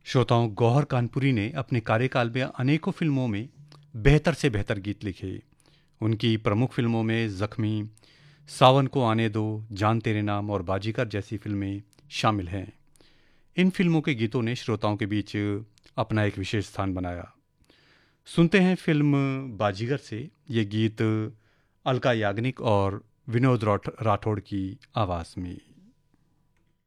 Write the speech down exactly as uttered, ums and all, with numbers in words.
श्रोताओं, गौहर कानपुरी ने अपने कार्यकाल में अनेकों फिल्मों में बेहतर से बेहतर गीत लिखे। उनकी प्रमुख फिल्मों में जख्मी, सावन को आने दो, जान तेरे नाम और बाजीगर जैसी फिल्में शामिल हैं। इन फिल्मों के गीतों ने श्रोताओं के बीच अपना एक विशेष स्थान बनाया। सुनते हैं फिल्म बाजीगर से ये गीत अलका याग्निक और विनोद राठ- राठौड़ की आवाज़ में।